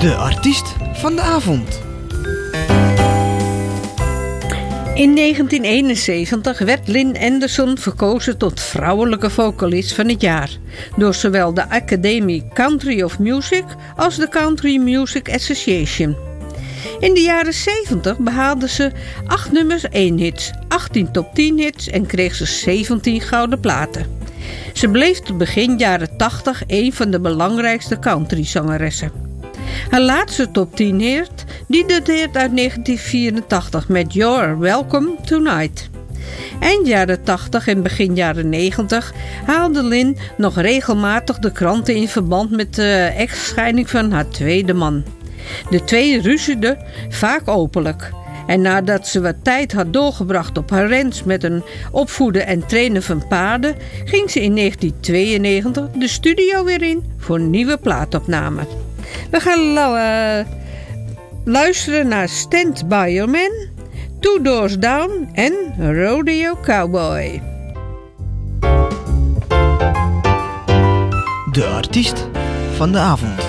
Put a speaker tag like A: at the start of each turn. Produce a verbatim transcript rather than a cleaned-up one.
A: De artiest van de avond.
B: In negentien eenenzeventig werd Lynn Anderson verkozen tot vrouwelijke vocalist van het jaar door zowel de Academy Country of Music als de Country Music Association. In de jaren zeventig behaalde ze acht nummers één hits, achttien top tien hits en kreeg ze zeventien gouden platen. Ze bleef tot begin jaren tachtig een van de belangrijkste countryzangeressen. Haar laatste top tien hit die dateert uit negentien vierentachtig met You're Welcome Tonight. Eind jaren tachtig en begin jaren negentig haalde Lynn nog regelmatig de kranten in verband met de echtscheiding van haar tweede man. De twee ruzieden vaak openlijk. En nadat ze wat tijd had doorgebracht op haar ranch met een opvoeden en trainen van paarden, ging ze in negentien tweeënnegentig de studio weer in voor nieuwe plaatopname. We gaan uh, luisteren naar Stand By Your Man, Two Doors Down en Rodeo Cowboy.
A: De artiest van de avond.